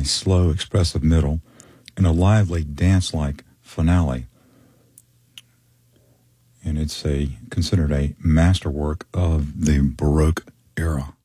a slow, expressive middle, and a lively, dance-like finale. And it's considered a masterwork of the Baroque era.